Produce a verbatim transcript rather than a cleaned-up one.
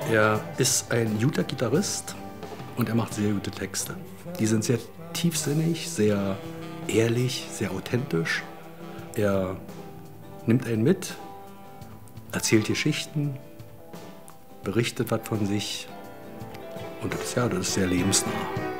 Er ist ein guter Gitarrist und er macht sehr gute Texte. Die sind sehr tiefsinnig, sehr ehrlich, sehr authentisch. Er nimmt einen mit, erzählt Geschichten, berichtet was von sich und das, ja, das ist sehr lebensnah.